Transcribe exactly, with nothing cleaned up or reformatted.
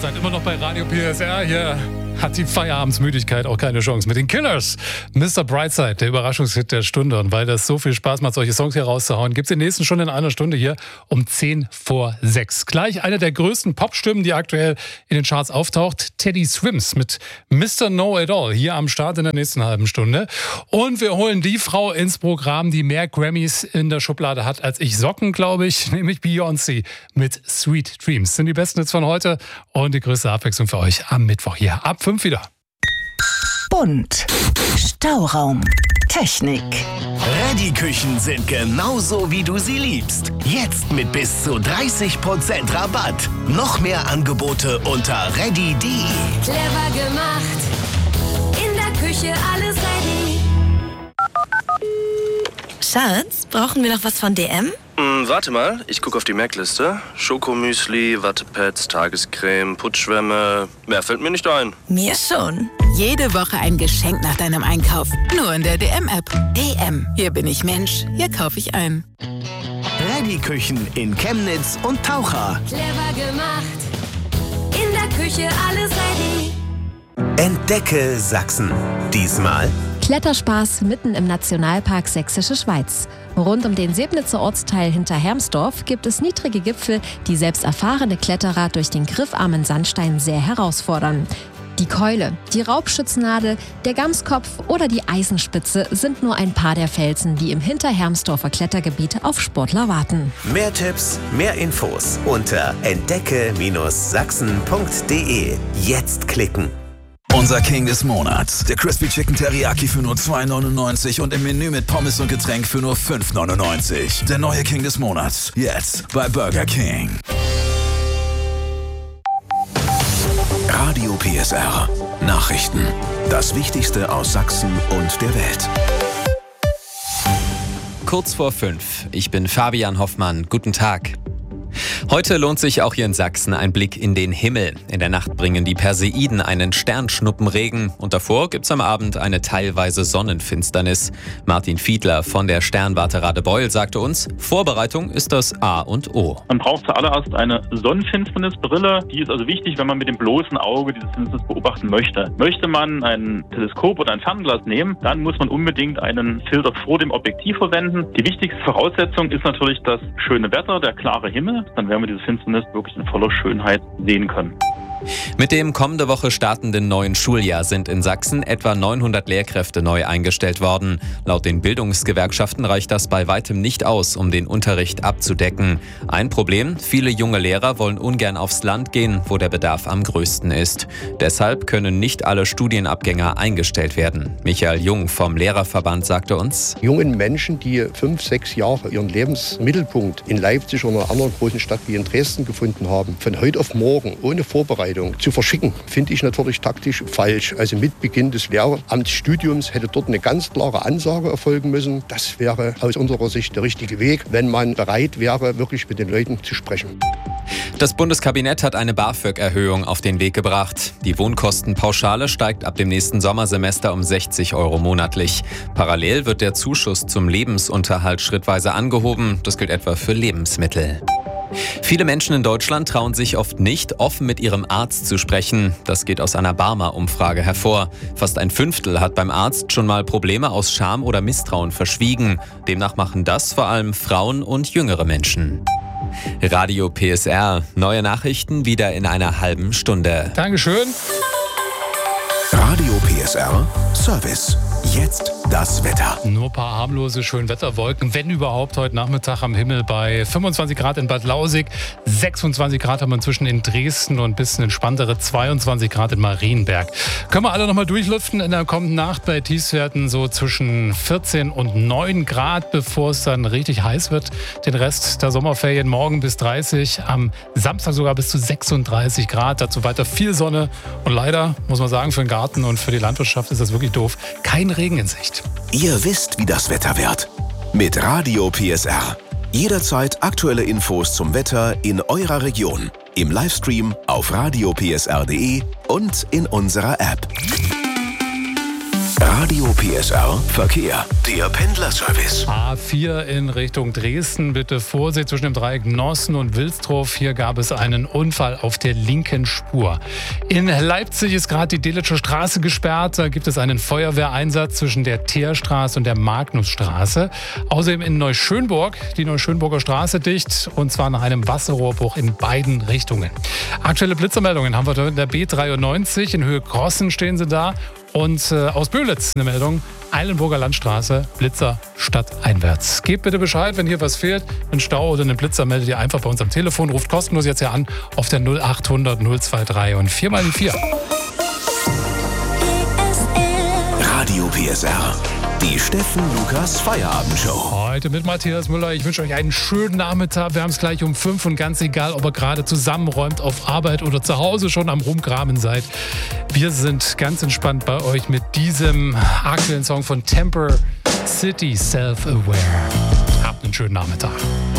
seid immer noch bei Radio P S R. Hier hat die Feierabendsmüdigkeit auch keine Chance. Mit den Killers, Mister Brightside, der Überraschungshit der Stunde. Und weil das so viel Spaß macht, solche Songs hier rauszuhauen, gibt es den nächsten schon in einer Stunde hier um zehn vor sechs. Gleich eine der größten Popstimmen, die aktuell in den Charts auftaucht, Teddy Swims mit Mister Know-It-All, hier am Start in der nächsten halben Stunde. Und wir holen die Frau ins Programm, die mehr Grammys in der Schublade hat als ich Socken, glaube ich, nämlich Beyoncé mit Sweet Dreams. Das sind die besten Hits von heute und die größte Abwechslung für euch am Mittwoch hier. Ab fünf wieder. Bunt, Stauraum, Technik. Reddy-Küchen sind genauso, wie du sie liebst. Jetzt mit bis zu dreißig Prozent Rabatt. Noch mehr Angebote unter reddy punkt de. Clever gemacht, in der Küche alles ready. Schatz, brauchen wir noch was von D M? Mm, warte mal, ich gucke auf die Merkliste. Schokomüsli, Wattepads, Tagescreme, Putzschwämme. Mehr fällt mir nicht ein. Mir schon. Jede Woche ein Geschenk nach deinem Einkauf. Nur in der D M-App. D M. Hier bin ich Mensch. Hier kaufe ich ein. Reddy-Küchen in Chemnitz und Taucher. Clever gemacht, in der Küche alles ready. Entdecke Sachsen. Diesmal Kletterspaß mitten im Nationalpark Sächsische Schweiz. Rund um den Sebnitzer Ortsteil hinter Hermsdorf gibt es niedrige Gipfel, die selbst erfahrene Kletterer durch den griffarmen Sandstein sehr herausfordern. Die Keule, die Raubschützennadel, der Gamskopf oder die Eisenspitze sind nur ein paar der Felsen, die im Hinterhermsdorfer Klettergebiet auf Sportler warten. mehr Tipps, mehr Infos unter entdecke Sachsen punkt de. Jetzt klicken. Unser King des Monats. Der Crispy Chicken Teriyaki für nur zwei neunundneunzig und im Menü mit Pommes und Getränk für nur fünf neunundneunzig. Der neue King des Monats. Jetzt bei Burger King. Radio P S R. Nachrichten. Das Wichtigste aus Sachsen und der Welt. Kurz vor fünf. Ich bin Fabian Hoffmann. Guten Tag. Heute lohnt sich auch hier in Sachsen ein Blick in den Himmel. In der Nacht bringen die Perseiden einen Sternschnuppenregen und davor gibt's am Abend eine teilweise Sonnenfinsternis. Martin Fiedler von der Sternwarte Radebeul sagte uns, Vorbereitung ist das A und O. Man braucht zuallererst eine Sonnenfinsternisbrille. Die ist also wichtig, wenn man mit dem bloßen Auge diese Finsternis beobachten möchte. Möchte man ein Teleskop oder ein Fernglas nehmen, dann muss man unbedingt einen Filter vor dem Objektiv verwenden. Die wichtigste Voraussetzung ist natürlich das schöne Wetter, der klare Himmel. Dann werden wir diese Finsternis wirklich in voller Schönheit sehen können. Mit dem kommende Woche startenden neuen Schuljahr sind in Sachsen etwa neunhundert Lehrkräfte neu eingestellt worden. Laut den Bildungsgewerkschaften reicht das bei weitem nicht aus, um den Unterricht abzudecken. Ein Problem, viele junge Lehrer wollen ungern aufs Land gehen, wo der Bedarf am größten ist. Deshalb können nicht alle Studienabgänger eingestellt werden. Michael Jung vom Lehrerverband sagte uns, jungen Menschen, die fünf, sechs Jahre ihren Lebensmittelpunkt in Leipzig oder einer anderen großen Stadt wie in Dresden gefunden haben, von heute auf morgen ohne Vorbereitung zu verschicken, finde ich natürlich taktisch falsch. Also mit Beginn des Lehramtsstudiums hätte dort eine ganz klare Ansage erfolgen müssen. Das wäre aus unserer Sicht der richtige Weg, wenn man bereit wäre, wirklich mit den Leuten zu sprechen. Das Bundeskabinett hat eine BAföG-Erhöhung auf den Weg gebracht. Die Wohnkostenpauschale steigt ab dem nächsten Sommersemester um sechzig Euro monatlich. Parallel wird der Zuschuss zum Lebensunterhalt schrittweise angehoben. Das gilt etwa für Lebensmittel. Viele Menschen in Deutschland trauen sich oft nicht, offen mit ihrem Arzt zu sprechen. Das geht aus einer Barmer-Umfrage hervor. Fast ein Fünftel hat beim Arzt schon mal Probleme aus Scham oder Misstrauen verschwiegen. Demnach machen das vor allem Frauen und jüngere Menschen. Radio P S R. Neue Nachrichten wieder in einer halben Stunde. Dankeschön. Radio P S R Service. Jetzt das Wetter. Nur ein paar harmlose Schönwetterwolken, wenn überhaupt, heute Nachmittag am Himmel bei fünfundzwanzig Grad in Bad Lausig, sechsundzwanzig Grad haben wir inzwischen in Dresden und ein bisschen entspanntere zweiundzwanzig Grad in Marienberg. Können wir alle nochmal durchlüften in der kommenden Nacht bei Tiefstwerten so zwischen vierzehn und neun Grad, bevor es dann richtig heiß wird. Den Rest der Sommerferien morgen bis dreißig, am Samstag sogar bis zu sechsunddreißig Grad. Dazu weiter viel Sonne und leider, muss man sagen, für den Garten und für die Landwirtschaft ist das wirklich doof. Kein Regen in Sicht. Ihr wisst, wie das Wetter wird. Mit Radio P S R. Jederzeit aktuelle Infos zum Wetter in eurer Region. Im Livestream auf radio p s r punkt de und in unserer App. Radio P S R Verkehr. Der Pendlerservice. A vier in Richtung Dresden. Bitte Vorsicht zwischen dem Dreieck Nossen und Wilsdruff. Hier gab es einen Unfall auf der linken Spur. In Leipzig ist gerade die Delitscher Straße gesperrt. Da gibt es einen Feuerwehreinsatz zwischen der Teerstraße und der Magnusstraße. Außerdem in Neuschönburg die Neuschönburger Straße dicht. Und zwar nach einem Wasserrohrbruch in beiden Richtungen. Aktuelle Blitzermeldungen haben wir in der B dreiundneunzig. In Höhe Grossen stehen sie da. Und äh, aus Böhlitz eine Meldung, Eilenburger Landstraße, Blitzer stadteinwärts. Gebt bitte Bescheid, wenn hier was fehlt, ein Stau oder einen Blitzer, meldet ihr einfach bei uns am Telefon, ruft kostenlos jetzt hier an auf der null achthundert null dreiundzwanzig und vier mal die vier. Radio P S R. Die Steffen Lukas Feierabendshow. Heute mit Matthias Müller. Ich wünsche euch einen schönen Nachmittag. Wir haben es gleich um fünf und ganz egal, ob ihr gerade zusammenräumt auf Arbeit oder zu Hause schon am Rumkramen seid. Wir sind ganz entspannt bei euch mit diesem aktuellen Song von Temper City, Self-Aware. Habt einen schönen Nachmittag.